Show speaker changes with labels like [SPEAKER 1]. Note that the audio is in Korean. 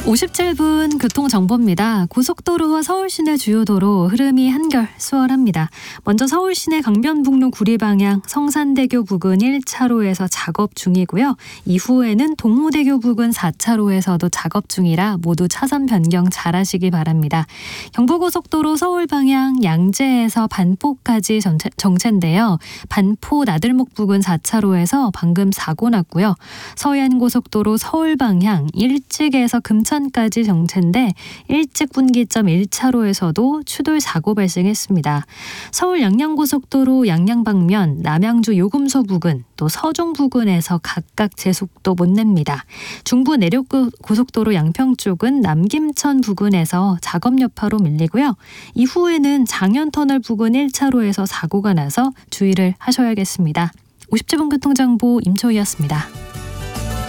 [SPEAKER 1] 57분 교통정보입니다. 고속도로와 서울시내 주요 도로 흐름이 한결 수월합니다. 먼저 서울시내 강변북로 구리 방향 성산대교 부근 1차로에서 작업 중이고요. 이후에는 동호대교 부근 4차로에서도 작업 중이라 모두 차선 변경 잘하시기 바랍니다. 경부고속도로 서울 방향 양재에서 반포까지 정체인데요. 반포 나들목 부근 4차로에서 방금 사고 났고요. 서해안고속도로 서울 방향 일찍에서 금천까지 정체인데 일찍 분기점 1차로에서도 추돌 사고 발생했습니다. 서울 양양고속도로 양양 방면 남양주 요금소 부근 또 서종 부근에서 각각 제속도 못 냅니다. 중부 내륙고속도로 양평 쪽은 남김천 부근에서 작업 여파로 밀리고요. 이후에는 장현터널 부근 1차로에서 사고가 나서 주의를 하셔야겠습니다. 57분 교통정보 임초희였습니다.